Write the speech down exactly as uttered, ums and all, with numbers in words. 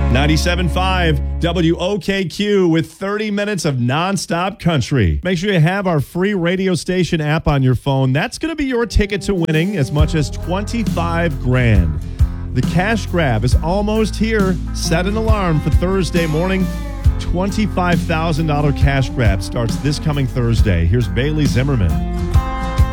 ninety-seven point five W O K Q with thirty minutes of nonstop country. Make sure you have our free radio station app on your phone. That's going to be your ticket to winning as much as twenty-five grand. The cash grab is almost here. Set an alarm for Thursday morning. twenty-five thousand dollars cash grab starts this coming Thursday. Here's Bailey Zimmerman.